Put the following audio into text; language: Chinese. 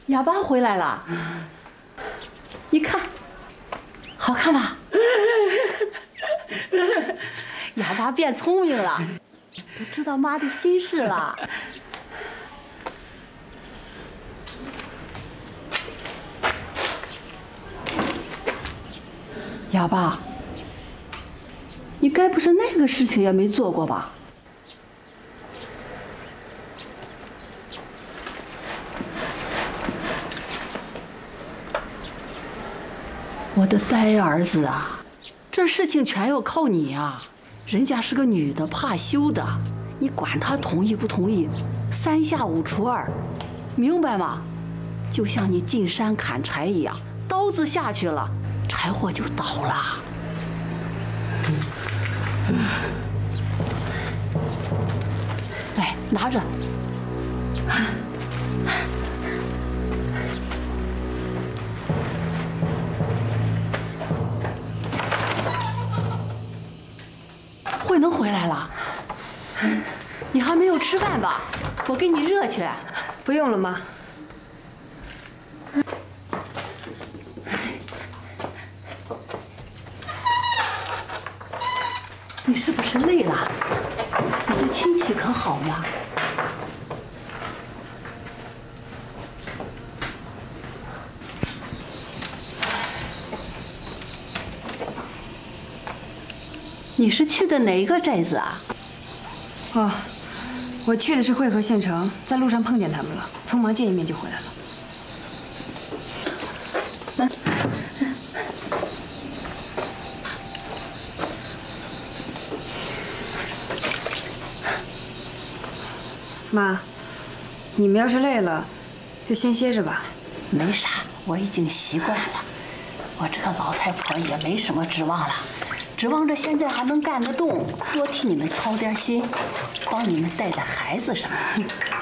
哑巴回来了，你看，好看吧？哑巴变聪明了，都知道妈的心事了。哑巴，你该不是那个事情也没做过吧？我的呆儿子啊，这事情全要靠你啊！人家是个女的，怕羞的，你管她同意不同意，3下5除2，明白吗？就像你进山砍柴一样，刀子下去了，柴火就倒了。来，拿着。慧能回来了，你还没有吃饭吧？我给你热去。 不用了，妈。 你是不是累了？你的亲戚可好吗？你是去的哪个寨子啊？ 哦，我去的是汇河县城，在路上碰见他们了，匆忙见一面就回来了。妈，你们要是累了，就先歇着吧。 没啥，我已经习惯了。我这个老太婆也没什么指望了。指望着现在还能干得动，多替你们操点心，帮你们带带孩子什么的。